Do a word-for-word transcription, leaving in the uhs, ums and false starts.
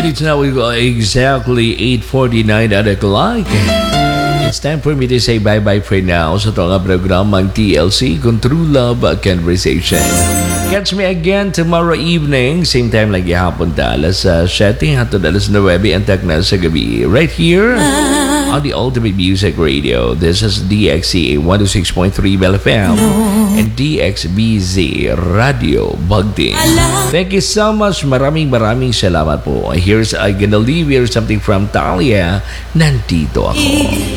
minutes now. We go exactly eight forty-nine at the clock. It's time for me to say bye-bye for now sa ito nga programang T L C kung True Love Conversation. Catch me again tomorrow evening, same time lagi hapon ta, alas uh, seven hatod alas nine ang takna sa gabi. Right here on the Ultimate Music Radio. This is D X C A one oh six point three Bell F M and D X B Z Radio Bagding. Thank you so much. Maraming maraming salamat po. Here's I'm gonna leave here something from Talia. Nandito ako.